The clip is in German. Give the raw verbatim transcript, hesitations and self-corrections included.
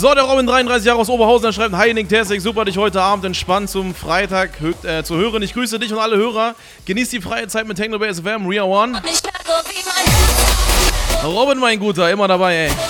So, der Robin, dreiunddreißig Jahre aus Oberhausen, der schreibt: Hi Nick Tersig, super dich heute Abend entspannt zum Freitag äh, zu hören. Ich grüße dich und alle Hörer. Genießt die freie Zeit mit Techno Base F M, Ria One. Robin, mein Guter, immer dabei, ey.